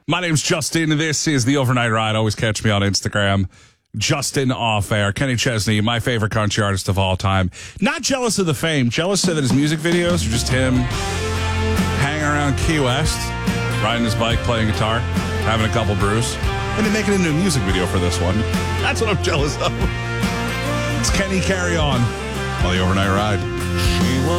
My name's Justin. This is the Overnight Ride. Always catch me on Instagram. Justin Off Air. Kenny Chesney, my favorite country artist of all time. Not jealous of the fame. Jealous that his music videos are just him hanging around Key West, riding his bike, playing guitar, having a couple brews, and then making it into a music video for this one. That's what I'm jealous of. It's Kenny Carry On the Overnight Ride.